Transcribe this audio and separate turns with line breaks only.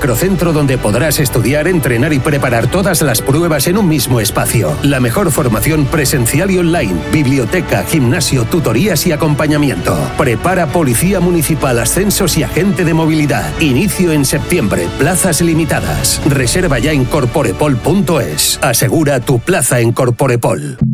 macrocentro donde podrás estudiar, entrenar y preparar todas las pruebas en un mismo espacio. La mejor formación presencial y online, biblioteca, gimnasio, tutorías y acompañamiento. Prepara Policía Municipal, Ascensos y Agente de Movilidad. Inicio en septiembre, plazas limitadas. Reserva ya en corporepol.es. Asegura tu plaza en Corporepol.